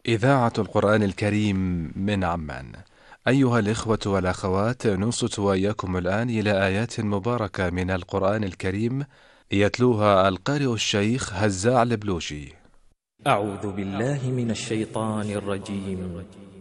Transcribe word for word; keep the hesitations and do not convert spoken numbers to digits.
إذاعة القرآن الكريم من عمان. أيها الإخوة والأخوات، ننصت وإياكم الآن إلى آيات مباركة من القرآن الكريم يتلوها القارئ الشيخ هزاع البلوشي. أعوذ بالله من الشيطان الرجيم.